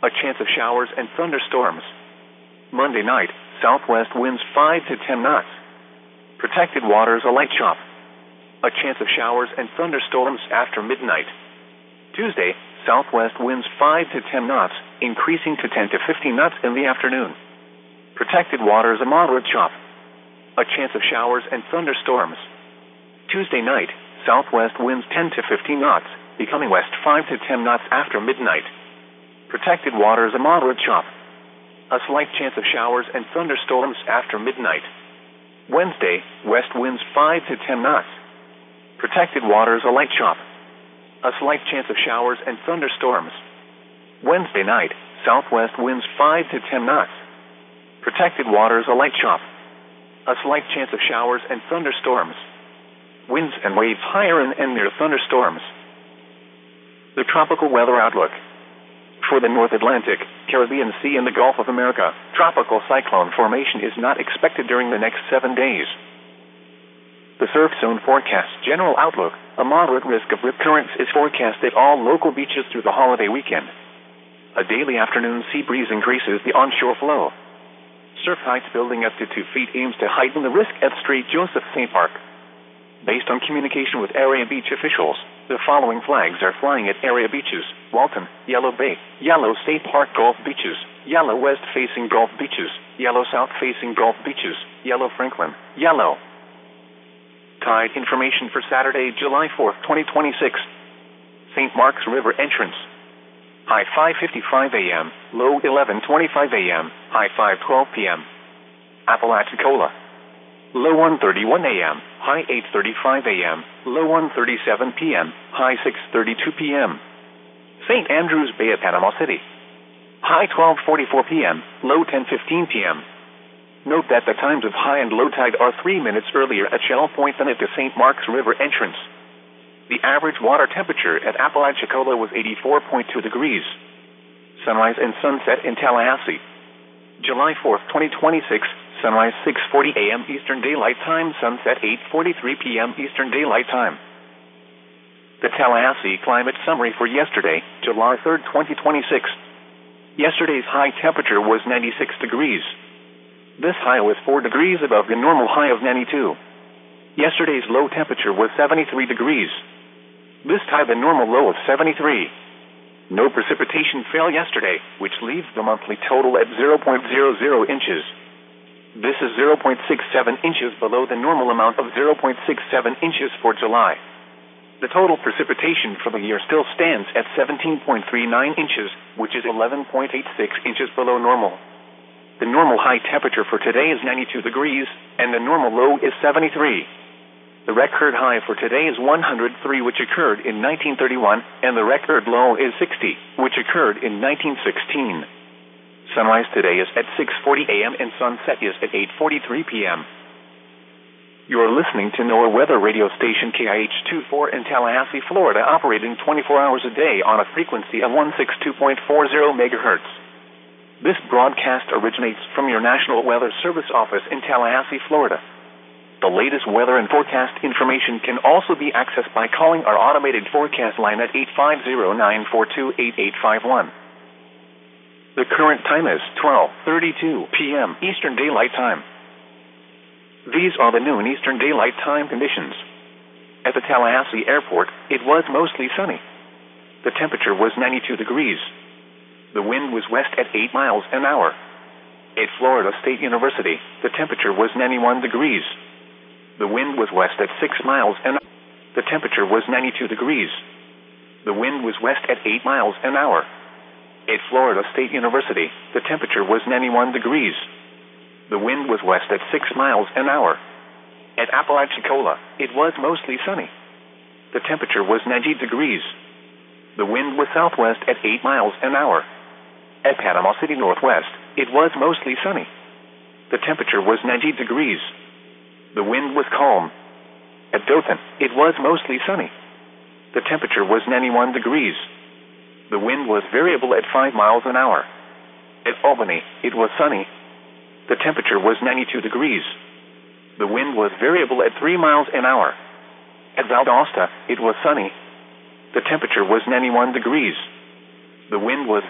A chance of showers and thunderstorms. Monday night, southwest winds 5 to 10 knots. Protected waters a light chop. A chance of showers and thunderstorms after midnight. Tuesday, southwest winds 5 to 10 knots, increasing to 10 to 15 knots in the afternoon. Protected waters a moderate chop. A chance of showers and thunderstorms. Tuesday night, southwest winds 10 to 15 knots, becoming west 5 to 10 knots after midnight. Protected waters a moderate chop. A slight chance of showers and thunderstorms after midnight. Wednesday, west winds 5 to 10 knots. Protected waters a light chop. A slight chance of showers and thunderstorms. Wednesday night, southwest winds 5 to 10 knots. Protected waters a light chop. A slight chance of showers and thunderstorms. Winds and waves higher and near thunderstorms. The tropical weather outlook. For the North Atlantic, Caribbean Sea and the Gulf of America, tropical cyclone formation is not expected during the next 7 days. The surf zone forecast general outlook, a moderate risk of rip currents is forecast at all local beaches through the holiday weekend. A daily afternoon sea breeze increases the onshore flow. Surf heights building up to 2 feet aims to heighten the risk at St. Joseph St. Park. Based on communication with area beach officials, the following flags are flying at area beaches: Walton, Yellow Bay, Yellow State Park Gulf Beaches, Yellow West Facing Gulf Beaches, Yellow South Facing Gulf Beaches, Yellow Franklin, Yellow. Tide information for Saturday, July 4th, 2026. St. Mark's River entrance. High 5:55 a.m., low 11:25 a.m., high 5:12 p.m. Apalachicola. Low 1:31 a.m., high 8:35 a.m., low 1:37 p.m., high 6:32 p.m. St. Andrews Bay at Panama City. High 12:44 p.m., low 10:15 p.m. Note that the times of high and low tide are 3 minutes earlier at Shell Point than at the St. Mark's River entrance. The average water temperature at Apalachicola was 84.2 degrees. Sunrise and sunset in Tallahassee. July 4th, 2026, sunrise 6:40 a.m. Eastern Daylight Time, sunset 8:43 p.m. Eastern Daylight Time. The Tallahassee climate summary for yesterday, July 3rd, 2026. Yesterday's high temperature was 96 degrees. This high was 4 degrees above the normal high of 92. Yesterday's low temperature was 73 degrees. This time the normal low of 73. No precipitation fell yesterday, which leaves the monthly total at 0.00 inches. This is 0.67 inches below the normal amount of 0.67 inches for July. The total precipitation for the year still stands at 17.39 inches, which is 11.86 inches below normal. The normal high temperature for today is 92 degrees, and the normal low is 73. The record high for today is 103, which occurred in 1931, and the record low is 60, which occurred in 1916. Sunrise today is at 6:40 a.m. and sunset is at 8:43 p.m. You are listening to NOAA weather radio station KIH-24 in Tallahassee, Florida, operating 24 hours a day on a frequency of 162.40 megahertz. This broadcast originates from your National Weather Service office in Tallahassee, Florida. The latest weather and forecast information can also be accessed by calling our automated forecast line at 850-942-8851. The current time is 12:32 p.m. Eastern Daylight Time. These are the noon Eastern Daylight Time conditions. At the Tallahassee Airport, it was mostly sunny. The temperature was 92 degrees. The wind was west at 8 miles an hour. At Florida State University, the temperature was 91 degrees. The wind was west at 6 miles an hour. The temperature was 92 degrees. The wind was west at 8 miles an hour. At Florida State University, the temperature was 91 degrees. The wind was west at 6 miles an hour. At Apalachicola, it was mostly sunny. The temperature was 90 degrees. The wind was southwest at 8 miles an hour. At Panama City Northwest, it was mostly sunny. The temperature was 90 degrees. The wind was calm. At Dothan, it was mostly sunny. The temperature was 91 degrees. The wind was variable at 5 miles an hour. At Albany, it was sunny. The temperature was 92 degrees. The wind was variable at 3 miles an hour. At Valdosta, it was sunny. The temperature was 91 degrees. The wind was